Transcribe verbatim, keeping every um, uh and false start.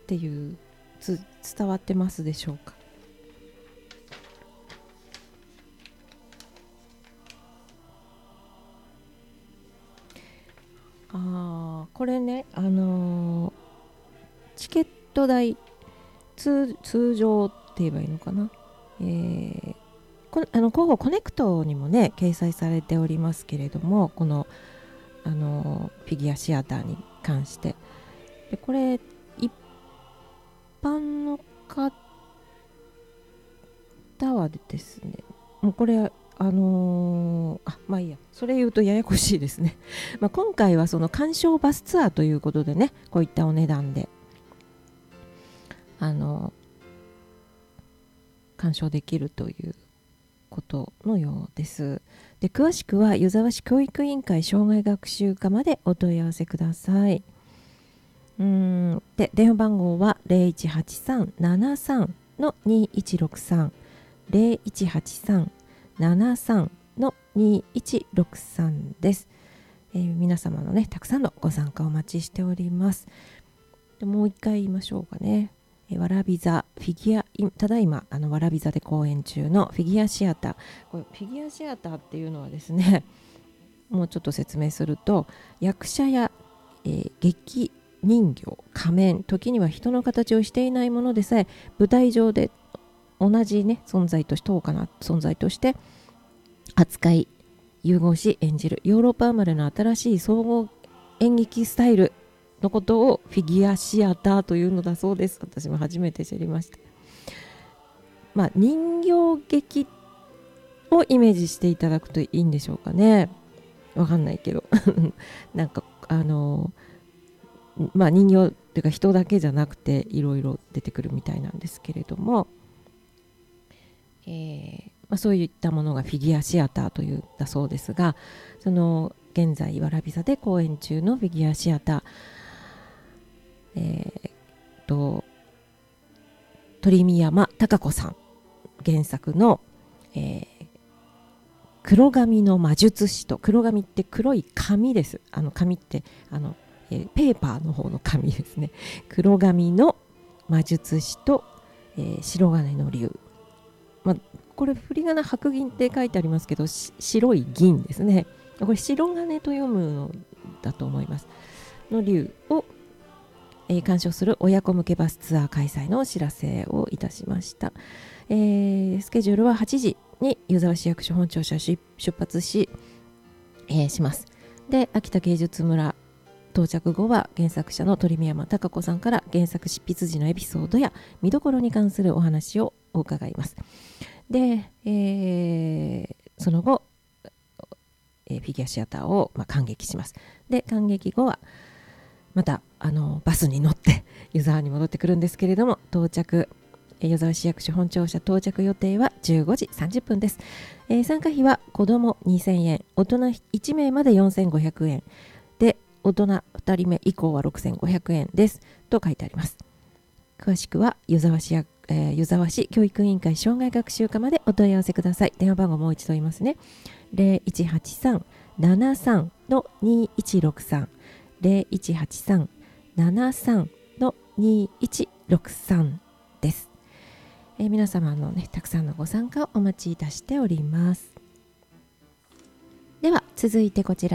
っていうつ伝わってますでしょうか。あこれね、あのー、チケット代 通, 通常って言えばいいのかな、えー、こあの広報コネクトにもね掲載されておりますけれども、この、あのー、フィギュアシアターに関してで、これ一般の方はですね、もうこれあのー、あまあいいや、それ言うとややこしいですねまあ今回はその鑑賞バスツアーということでね、こういったお値段であの鑑賞できるということのようです。で詳しくは湯沢市教育委員会障害学習課までお問い合わせください。うーんで電話番号は ゼロいちはちさんななさんのにいちろくさん ゼロいちはちさんななさんのにいちろくさんです。えー、皆様のねたくさんのご参加お待ちしております。でもう一回言いましょうかね。わらび座フィギュア、ただいまあのわらび座で公演中のフィギュアシアター。これフィギュアシアターっていうのはですねもうちょっと説明すると、役者や、えー、劇人形、仮面、時には人の形をしていないものでさえ舞台上で同じね存在として等価な存在として扱い融合し演じるヨーロッパ生まれの新しい総合演劇スタイルのことをフィギュアシアターというのだそうです。私も初めて知りました。まあ人形劇をイメージしていただくといいんでしょうかね。わかんないけどなんかあのまあ人形っていうか人だけじゃなくていろいろ出てくるみたいなんですけれども、えーまあ、そういったものがフィギュアシアターというんだそうですが、その現在わらび座で公演中のフィギュアシアター、えー、と鳥見山貴子さん原作の、えー、黒髪の魔術師と、黒髪って黒い紙です。あの紙ってあの、えー、ペーパーの方の紙ですね。黒髪の魔術師と、えー、白金の竜、まあ、これ振り仮名白銀って書いてありますけど、白い銀ですね。これ白金と読むのだと思いますの竜を、えー、鑑賞する親子向けバスツアー開催のお知らせをいたしました。えー、スケジュールははちじに湯沢市役所本庁舎出発し、えー、します。で秋田芸術村到着後は原作者の鳥見山貴子さんから原作執筆時のエピソードや見どころに関するお話をお伺います。で、えー、その後、えー、フィギュアシアターを、まあ、観劇します。で観劇後はまたあのバスに乗って湯沢に戻ってくるんですけれども、到着湯沢市役所本庁舎到着予定はじゅうごじさんじゅっぷんです。えー、参加費は子どもにせんえん、大人いち名までよんせんごひゃくえんで、大人ふたりめ以降はろくせんごひゃくえんですと書いてあります。詳しくは湯沢市役えー、湯沢市教育委員会障害学習課までお問い合わせください。電話番号もう一度言いますね。ゼロいちはちさんななさんのにいちろくさん ゼロいちはちさんななさんのにいちろくさんです。えー、皆様のねたくさんのご参加をお待ちいたしております。では続いてこちら